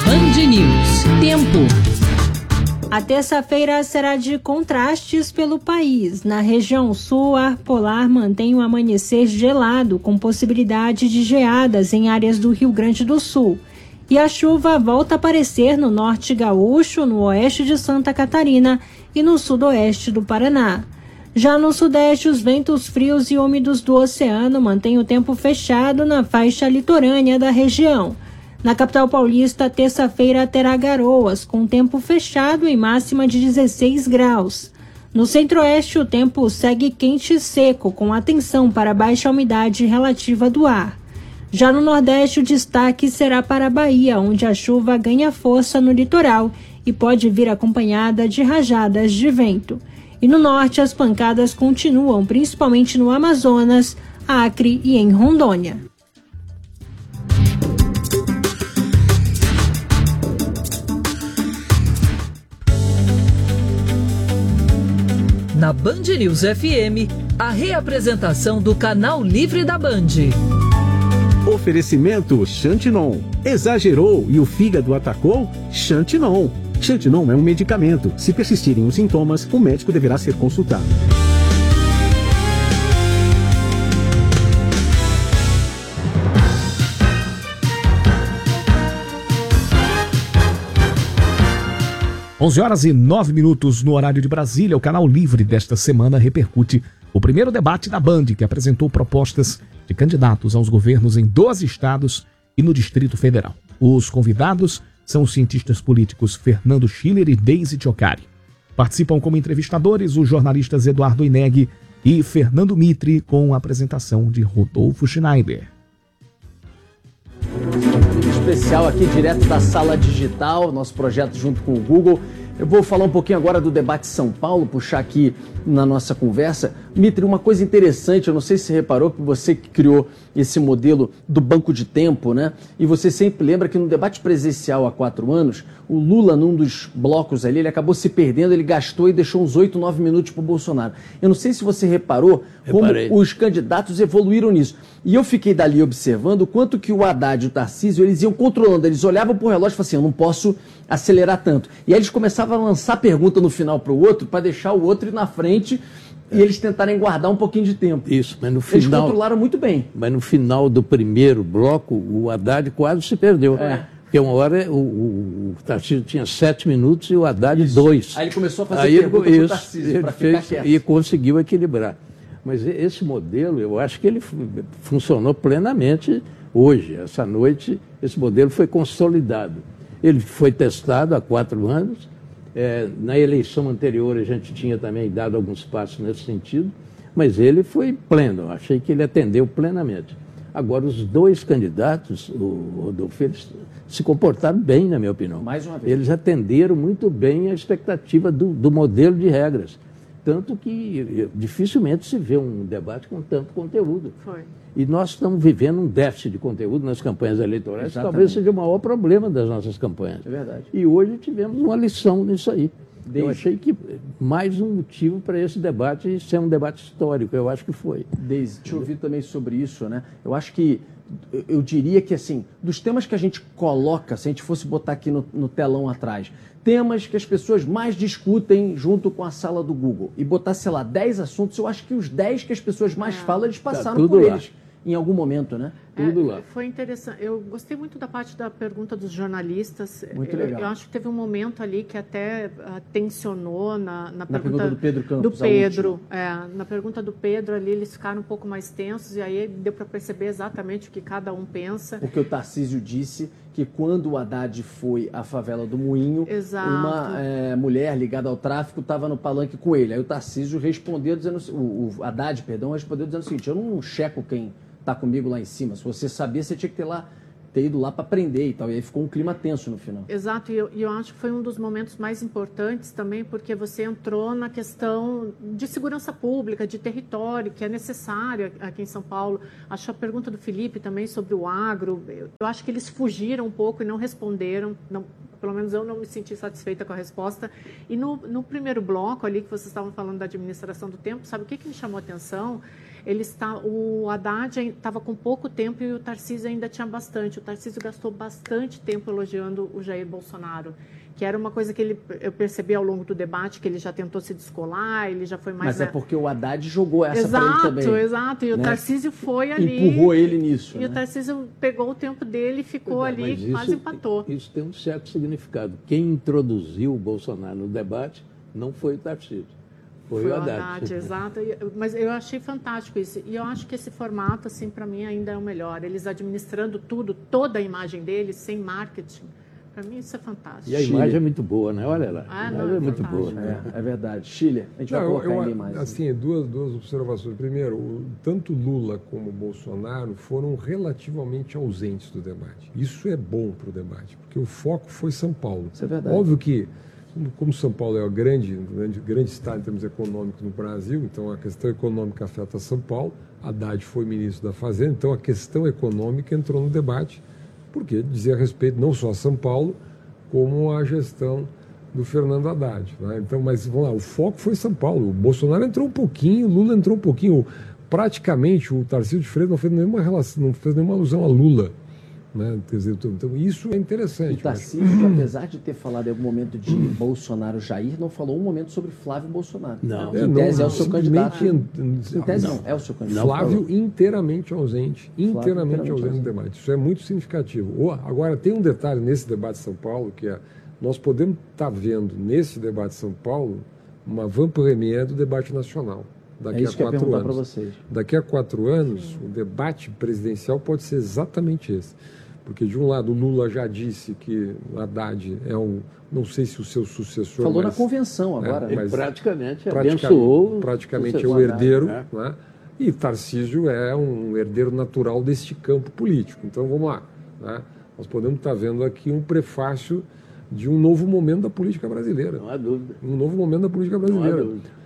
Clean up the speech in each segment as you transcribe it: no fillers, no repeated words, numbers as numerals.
Band News. Tempo. A terça-feira será de contrastes pelo país. Na região sul, o ar polar mantém o amanhecer gelado, com possibilidade de geadas em áreas do Rio Grande do Sul. E a chuva volta a aparecer no norte gaúcho, no oeste de Santa Catarina e no sudoeste do Paraná. Já no sudeste, os ventos frios e úmidos do oceano mantêm o tempo fechado na faixa litorânea da região. Na capital paulista, terça-feira terá garoas, com tempo fechado e máxima de 16 graus. No centro-oeste, o tempo segue quente e seco, com atenção para a baixa umidade relativa do ar. Já no nordeste, o destaque será para a Bahia, onde a chuva ganha força no litoral e pode vir acompanhada de rajadas de vento. E no norte, as pancadas continuam, principalmente no Amazonas, Acre e em Rondônia. Na Band News FM, a reapresentação do Canal Livre da Band. Oferecimento Xantinon. Exagerou e o fígado atacou? Xantinon. Xantinon é um medicamento. Se persistirem os sintomas, o médico deverá ser consultado. (11h09) no horário de Brasília. O Canal Livre desta semana repercute o primeiro debate da Band, que apresentou propostas de candidatos aos governos em 12 estados e no Distrito Federal. Os convidados são os cientistas políticos Fernando Schiller e Deise Tchocari. Participam como entrevistadores os jornalistas Eduardo Ineg e Fernando Mitre, com a apresentação de Rodolfo Schneider. Especial aqui, direto da Sala Digital, nosso projeto junto com o Google. Eu vou falar um pouquinho agora do debate São Paulo, puxar aqui na nossa conversa. Mitre, uma coisa interessante, eu não sei se você reparou, que você que criou esse modelo do banco de tempo, né? E você sempre lembra que no debate presencial há 4 anos, o Lula, num dos blocos ali, ele acabou se perdendo, ele gastou e deixou uns 8, 9 minutos para o Bolsonaro. Eu não sei se você reparou como os candidatos evoluíram nisso. E eu fiquei dali observando o quanto que o Haddad e o Tarcísio, eles iam controlando, eles olhavam para o relógio e falavam assim, eu não posso acelerar tanto. E aí eles começavam a lançar pergunta no final para o outro, para deixar o outro ir na frente e eles tentarem guardar um pouquinho de tempo. Isso, mas no final... Eles controlaram muito bem. Mas no final do primeiro bloco, o Haddad quase se perdeu. Porque uma hora o Tarcísio tinha 7 minutos e o Haddad 2. Aí ele começou a fazer pergunta para o Tarcísio, para ficar quieto. E conseguiu equilibrar. Mas esse modelo, eu acho que ele funcionou plenamente hoje. Essa noite, esse modelo foi consolidado. Ele foi testado há 4 anos. Na eleição anterior, a gente tinha também dado alguns passos nesse sentido, mas ele foi pleno. Eu achei que ele atendeu plenamente. Agora, os 2 candidatos, o Rodolfo, eles se comportaram bem, na minha opinião. Mais uma vez. Eles atenderam muito bem a expectativa do modelo de regras. Tanto que dificilmente se vê um debate com tanto conteúdo. Foi. E nós estamos vivendo um déficit de conteúdo nas campanhas eleitorais, que talvez seja o maior problema das nossas campanhas. É verdade. E hoje tivemos uma lição nisso aí. Eu achei que mais um motivo para esse debate ser um debate histórico, eu acho que foi. Deise, te ouvir também sobre isso, né? Eu acho que, eu diria que, assim, dos temas que a gente coloca, se a gente fosse botar aqui no telão atrás, temas que as pessoas mais discutem junto com a sala do Google, e botar, sei lá, 10 assuntos, eu acho que os 10 que as pessoas mais falam, eles passaram por eles em algum momento, né? Tudo lá. Foi interessante. Eu gostei muito da parte da pergunta dos jornalistas. Muito legal. Eu acho que teve um momento ali que até tensionou na pergunta do Pedro Campos. Do Pedro. Na pergunta do Pedro ali, eles ficaram um pouco mais tensos e aí deu para perceber exatamente o que cada um pensa. Porque o Tarcísio disse que quando o Haddad foi à favela do Moinho, uma mulher ligada ao tráfico estava no palanque com ele. Aí o Tarcísio respondeu dizendo, o Haddad, perdão, respondeu dizendo o seguinte, eu não checo quem está comigo lá em cima. Se você sabia, você tinha que ter ido lá para prender e tal. E aí ficou um clima tenso no final. Exato, e eu acho que foi um dos momentos mais importantes também, porque você entrou na questão de segurança pública, de território, que é necessário aqui em São Paulo. Acho a pergunta do Felipe também sobre o agro, eu acho que eles fugiram um pouco e não responderam, não, pelo menos eu não me senti satisfeita com a resposta. E no primeiro bloco ali, que vocês estavam falando da administração do tempo, sabe o que me chamou a atenção? o Haddad estava com pouco tempo e o Tarcísio ainda tinha bastante. O Tarcísio gastou bastante tempo elogiando o Jair Bolsonaro, que era uma coisa que eu percebi ao longo do debate, que ele já tentou se descolar, ele já foi mais... Mas é porque o Haddad jogou essa pra ele também. Exato, e o Tarcísio foi ali... Empurrou ele nisso. E o Tarcísio pegou o tempo dele e ficou ali, quase empatou. Isso tem um certo significado. Quem introduziu o Bolsonaro no debate não foi o Tarcísio. Foi o Haddad. Exato. Mas eu achei fantástico isso. E eu acho que esse formato, assim, para mim, ainda é o melhor. Eles administrando tudo, toda a imagem deles, sem marketing. Para mim, isso é fantástico. E a imagem é muito boa, né? Olha lá. A imagem é muito boa. É verdade. Chile, a gente vai colocar em imagem. Assim, duas observações. Primeiro, tanto Lula como Bolsonaro foram relativamente ausentes do debate. Isso é bom para o debate, porque o foco foi São Paulo. Isso é verdade. Óbvio que, como São Paulo é o grande estado em termos econômicos no Brasil, então a questão econômica afeta São Paulo. Haddad foi ministro da Fazenda, então a questão econômica entrou no debate, porque dizia respeito não só a São Paulo, como a gestão do Fernando Haddad. Né? Então, mas vamos lá, o foco foi São Paulo. O Bolsonaro entrou um pouquinho, o Lula entrou um pouquinho. Praticamente, o Tarcísio de Freitas não fez nenhuma relação, não fez nenhuma alusão a Lula. Né? Quer dizer, então, isso é interessante. O Tarcísio, apesar de ter falado em algum momento de Bolsonaro-Jair, não falou um momento sobre Flávio Bolsonaro. Não. Em tese é o seu candidato. Em tese não, é o seu candidato. Flávio inteiramente ausente. Inteiramente ausente no debate. Isso é muito significativo. Agora, tem um detalhe nesse debate de São Paulo, que é, nós podemos estar vendo nesse debate de São Paulo uma van-premier do debate nacional. Daqui a 4 anos. Vocês. Daqui a 4 anos, o debate presidencial pode ser exatamente esse. Porque, de um lado, o Lula já disse que o Haddad é não sei se o seu sucessor... Falou na convenção agora. Ele praticamente abençoou. Praticamente é o herdeiro, né? E Tarcísio é um herdeiro natural deste campo político. Então, vamos lá. Né? Nós podemos estar vendo aqui um prefácio de um novo momento da política brasileira. Não há dúvida. Um novo momento da política brasileira. Não há dúvida.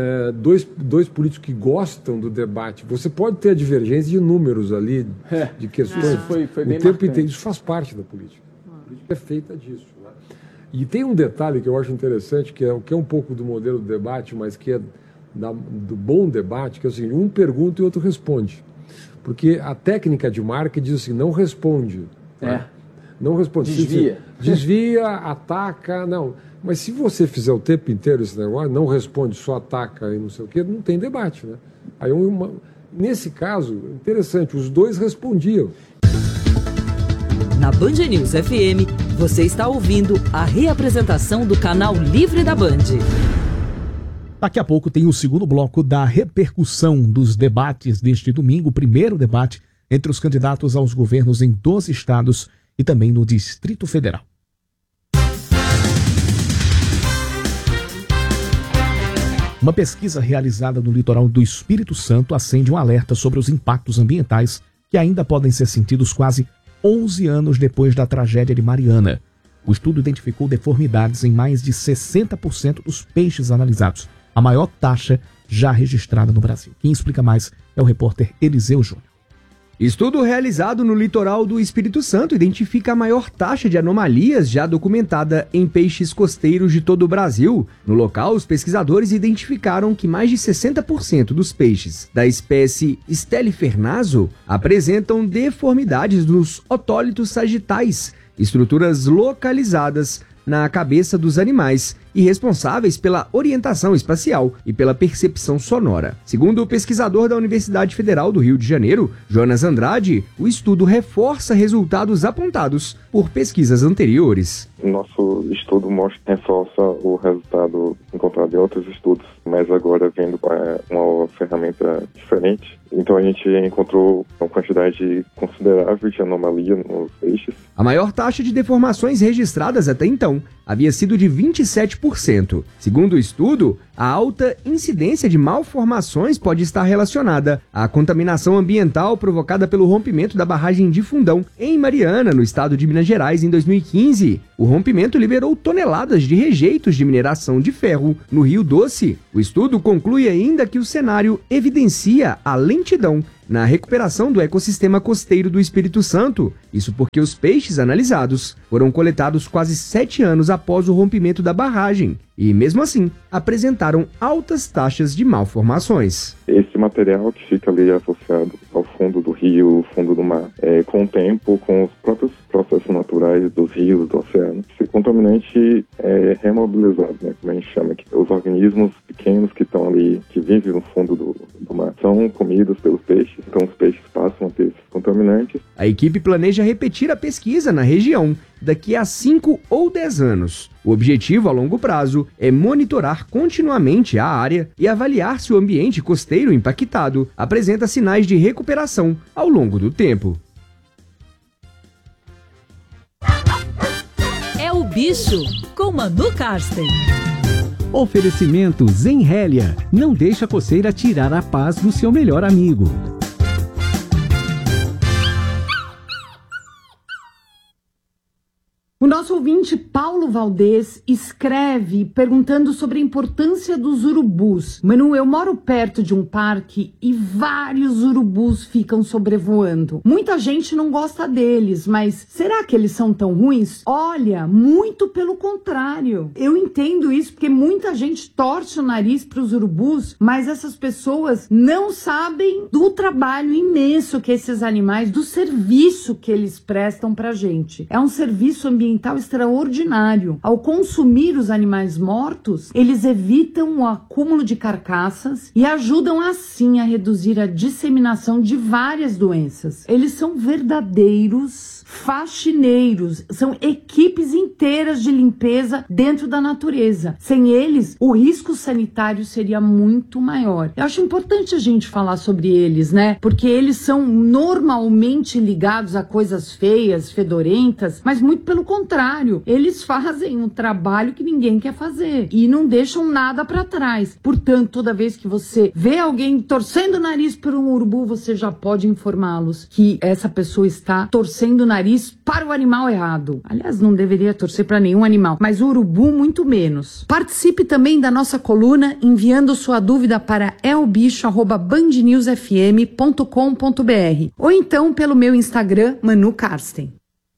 Dois políticos que gostam do debate. Você pode ter a divergência de números ali, de questões. Foi bem o tempo inteiro. Isso faz parte da política. A política é feita disso. Né? E tem um detalhe que eu acho interessante, que é um pouco do modelo do debate, mas que é do bom debate, que é o seguinte: um pergunta e o outro responde. Porque a técnica de marketing diz assim, não responde. Né? Não responde. Desvia, ataca, não. Mas se você fizer o tempo inteiro esse negócio, não responde, só ataca e não sei o quê, não tem debate, né? Aí nesse caso, interessante, os dois respondiam. Na Band News FM, você está ouvindo a reapresentação do canal Livre da Band. Daqui a pouco tem o segundo bloco da repercussão dos debates deste domingo, o primeiro debate entre os candidatos aos governos em 12 estados e também no Distrito Federal. Uma pesquisa realizada no litoral do Espírito Santo acende um alerta sobre os impactos ambientais que ainda podem ser sentidos quase 11 anos depois da tragédia de Mariana. O estudo identificou deformidades em mais de 60% dos peixes analisados, a maior taxa já registrada no Brasil. Quem explica mais é o repórter Eliseu Júnior. Estudo realizado no litoral do Espírito Santo identifica a maior taxa de anomalias já documentada em peixes costeiros de todo o Brasil. No local, os pesquisadores identificaram que mais de 60% dos peixes da espécie Stelifernazo apresentam deformidades nos otólitos sagitais, estruturas localizadas na cabeça dos animais e responsáveis pela orientação espacial e pela percepção sonora. Segundo o pesquisador da Universidade Federal do Rio de Janeiro, Jonas Andrade, o estudo reforça resultados apontados por pesquisas anteriores. Nosso estudo reforça o resultado encontrado em outros estudos, mas agora vendo uma ferramenta diferente. Então a gente encontrou uma quantidade considerável de anomalia nos peixes. A maior taxa de deformações registradas até então havia sido de 27%. Segundo o estudo, a alta incidência de malformações pode estar relacionada à contaminação ambiental provocada pelo rompimento da barragem de Fundão, em Mariana, no estado de Minas Gerais, em 2015. O rompimento liberou toneladas de rejeitos de mineração de ferro no Rio Doce. O O estudo conclui ainda que o cenário evidencia a lentidão na recuperação do ecossistema costeiro do Espírito Santo. Isso porque os peixes analisados foram coletados quase 7 anos após o rompimento da barragem e, mesmo assim, apresentaram altas taxas de malformações. Esse material que fica ali associado ao fundo do rio, fundo do mar, com o tempo, com os próprios processos naturais dos rios, do oceano, esse contaminante é remobilizado, né, como a gente chama aqui. Os organismos pequenos que estão ali, que vivem no fundo do mar, são comidos pelos peixes, então os peixes passam a ter esses contaminantes. A equipe planeja repetir a pesquisa na região daqui a 5 ou 10 anos. O objetivo a longo prazo é monitorar continuamente a área e avaliar se o ambiente costeiro impactado apresenta sinais de recuperação ao longo do tempo. É o Bicho, com Manu Karsten. Oferecimento Zenrélia. Não deixa a coceira tirar a paz do seu melhor amigo. O nosso ouvinte Paulo Valdez escreve perguntando sobre a importância dos urubus. Manu, eu moro perto de um parque e vários urubus ficam sobrevoando. Muita gente não gosta deles, mas será que eles são tão ruins? Olha, muito pelo contrário. Eu entendo isso porque muita gente torce o nariz para os urubus, mas essas pessoas não sabem do trabalho imenso que esses animais, do serviço que eles prestam pra gente. É um serviço ambiental extraordinário. Ao consumir os animais mortos, eles evitam o acúmulo de carcaças e ajudam assim a reduzir a disseminação de várias doenças. Eles são verdadeiros faxineiros, são equipes inteiras de limpeza dentro da natureza. Sem eles, o risco sanitário seria muito maior. Eu acho importante a gente falar sobre eles, né? Porque eles são normalmente ligados a coisas feias, fedorentas, mas muito pelo contrário, eles fazem um trabalho que ninguém quer fazer e não deixam nada para trás. Portanto, toda vez que você vê alguém torcendo o nariz por um urubu, você já pode informá-los que essa pessoa está torcendo o nariz para o animal errado. Aliás, não deveria torcer para nenhum animal, mas o urubu muito menos. Participe também da nossa coluna enviando sua dúvida para elbicho@bandnewsfm.com.br ou então pelo meu Instagram, Manu Karsten.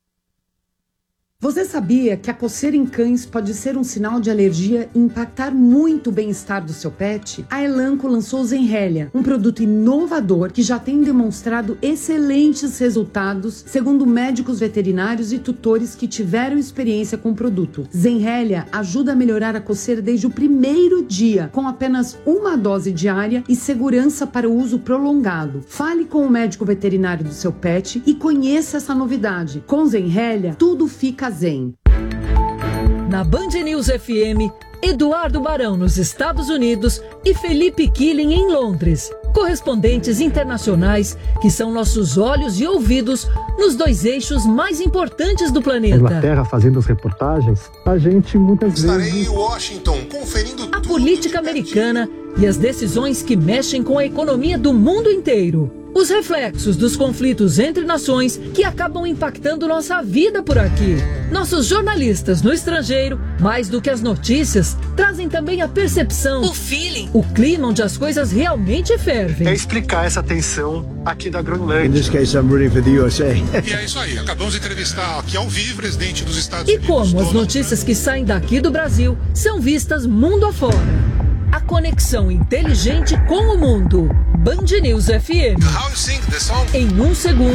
Você sabia que a coceira em cães pode ser um sinal de alergia e impactar muito o bem-estar do seu pet? A Elanco lançou o Zenrélia, um produto inovador que já tem demonstrado excelentes resultados, segundo médicos veterinários e tutores que tiveram experiência com o produto. Zenrélia ajuda a melhorar a coceira desde o primeiro dia, com apenas uma dose diária e segurança para o uso prolongado. Fale com o médico veterinário do seu pet e conheça essa novidade. Com Zenrélia, tudo fica zen. Na Band News FM, Eduardo Barão nos Estados Unidos e Felipe Killing em Londres. Correspondentes internacionais que são nossos olhos e ouvidos nos 2 eixos mais importantes do planeta. Inglaterra fazendo as reportagens, a gente muitas vezes... Estarei em Washington conferindo a política americana e as decisões que mexem com a economia do mundo inteiro. Os reflexos dos conflitos entre nações que acabam impactando nossa vida por aqui. Nossos jornalistas no estrangeiro, mais do que as notícias, trazem também a percepção, o feeling, o clima onde as coisas realmente fervem. É explicar essa tensão aqui da Groenlândia. In this case, I'm rooting for the USA. E é isso aí, acabamos de entrevistar aqui ao vivo o presidente dos Estados Unidos. E como as notícias que saem daqui do Brasil são vistas mundo afora. A conexão inteligente com o mundo. Band News FM. How you sing the song? Em 1 segundo,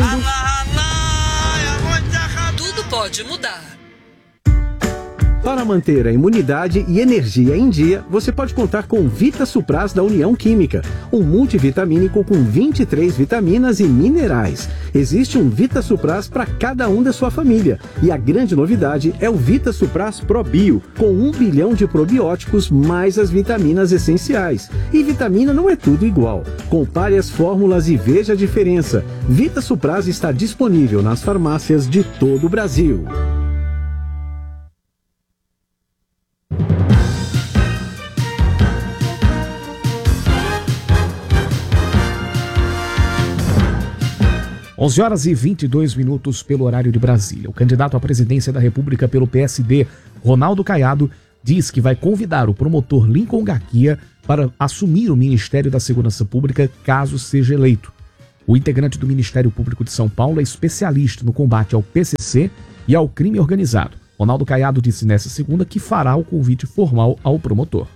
tudo pode mudar. Para manter a imunidade e energia em dia, você pode contar com Vita Supras da União Química, um multivitamínico com 23 vitaminas e minerais. Existe um Vita Supras para cada um da sua família. E a grande novidade é o Vita Supras Pro Bio, com 1 bilhão de probióticos mais as vitaminas essenciais. E vitamina não é tudo igual. Compare as fórmulas e veja a diferença. Vita Supras está disponível nas farmácias de todo o Brasil. Onze horas e 22 minutos pelo horário de Brasília. O candidato à presidência da República pelo PSD, Ronaldo Caiado, diz que vai convidar o promotor Lincoln Garcia para assumir o Ministério da Segurança Pública caso seja eleito. O integrante do Ministério Público de São Paulo é especialista no combate ao PCC e ao crime organizado. Ronaldo Caiado disse nesta segunda que fará o convite formal ao promotor.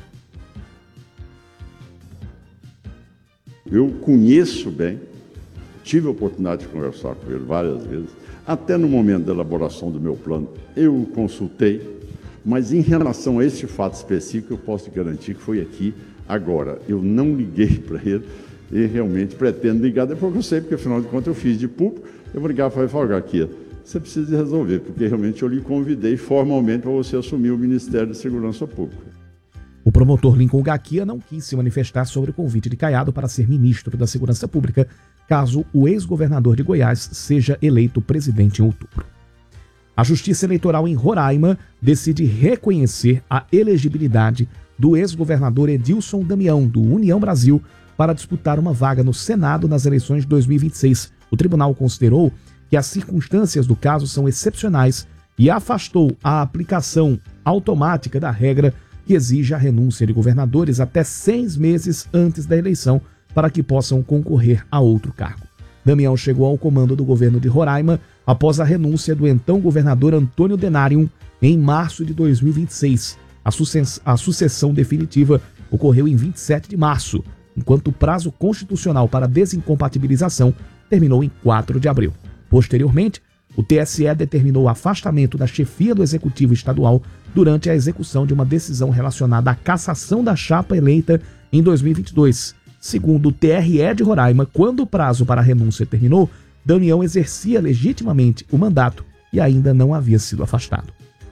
Eu conheço bem, tive a oportunidade de conversar com ele várias vezes, até no momento da elaboração do meu plano eu o consultei, mas em relação a esse fato específico eu posso garantir que foi aqui agora. Eu não liguei para ele e realmente pretendo ligar depois que eu sei, porque afinal de contas eu fiz de público, eu vou ligar para ele e falar, aqui, você precisa resolver, porque realmente eu lhe convidei formalmente para você assumir o Ministério da Segurança Pública. O promotor Lincoln Garcia não quis se manifestar sobre o convite de Caiado para ser ministro da Segurança Pública, caso o ex-governador de Goiás seja eleito presidente em outubro. A Justiça Eleitoral em Roraima decide reconhecer a elegibilidade do ex-governador Edilson Damião, do União Brasil, para disputar uma vaga no Senado nas eleições de 2026. O tribunal considerou que as circunstâncias do caso são excepcionais e afastou a aplicação automática da regra que exige a renúncia de governadores até 6 meses antes da eleição para que possam concorrer a outro cargo. Damião chegou ao comando do governo de Roraima após a renúncia do então governador Antônio Denário em março de 2026. A sucessão definitiva ocorreu em 27 de março, enquanto o prazo constitucional para desincompatibilização terminou em 4 de abril. Posteriormente, o TSE determinou o afastamento da chefia do Executivo Estadual durante a execução de uma decisão relacionada à cassação da chapa eleita em 2022. Segundo o TRE de Roraima, quando o prazo para a renúncia terminou, Damião exercia legitimamente o mandato e ainda não havia sido afastado.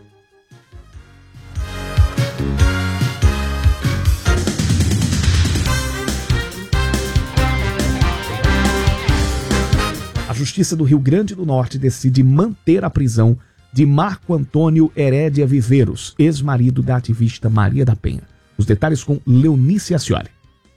A Justiça do Rio Grande do Norte decide manter a prisão de Marco Antônio Herédia Viveiros, ex-marido da ativista Maria da Penha. Os detalhes com Leonice Ascioli.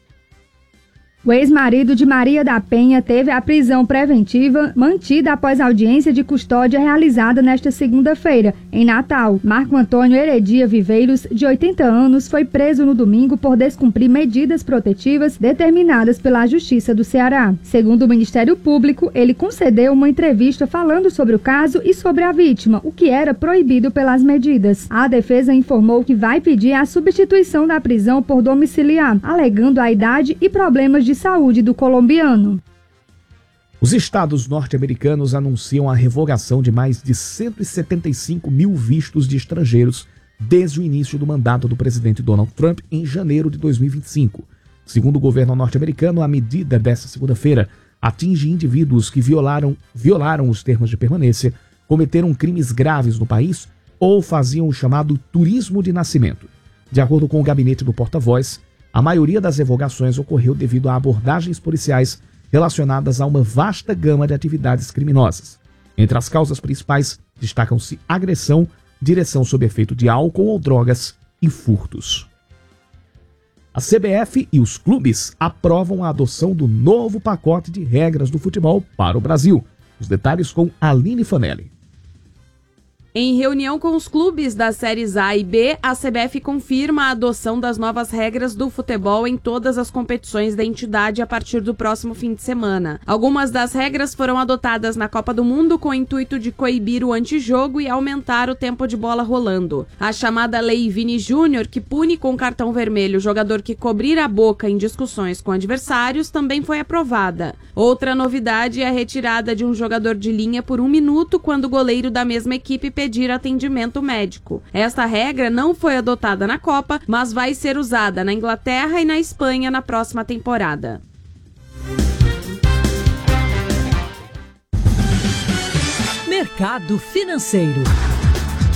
O ex-marido de Maria da Penha teve a prisão preventiva mantida após audiência de custódia realizada nesta segunda-feira, em Natal. Marco Antônio Heredia Viveiros, de 80 anos, foi preso no domingo por descumprir medidas protetivas determinadas pela Justiça do Ceará. Segundo o Ministério Público, ele concedeu uma entrevista falando sobre o caso e sobre a vítima, o que era proibido pelas medidas. A defesa informou que vai pedir a substituição da prisão por domiciliar, alegando a idade e problemas de saúde do colombiano. Os estados norte-americanos anunciam a revogação de mais de 175 mil vistos de estrangeiros desde o início do mandato do presidente Donald Trump em janeiro de 2025. Segundo o governo norte-americano, a medida desta segunda-feira atinge indivíduos que violaram os termos de permanência, cometeram crimes graves no país ou faziam o chamado turismo de nascimento. De acordo com o gabinete do porta-voz, a maioria das revogações ocorreu devido a abordagens policiais relacionadas a uma vasta gama de atividades criminosas. Entre as causas principais, destacam-se agressão, direção sob efeito de álcool ou drogas e furtos. A CBF e os clubes aprovam a adoção do novo pacote de regras do futebol para o Brasil. Os detalhes com Aline Fanelli. Em reunião com os clubes das séries A e B, a CBF confirma a adoção das novas regras do futebol em todas as competições da entidade a partir do próximo fim de semana. Algumas das regras foram adotadas na Copa do Mundo com o intuito de coibir o antijogo e aumentar o tempo de bola rolando. A chamada Lei Vini Júnior, que pune com cartão vermelho o jogador que cobrir a boca em discussões com adversários, também foi aprovada. Outra novidade é a retirada de um jogador de linha por 1 minuto quando o goleiro da mesma equipe pedir atendimento médico. Esta regra não foi adotada na Copa, mas vai ser usada na Inglaterra e na Espanha na próxima temporada. Mercado financeiro.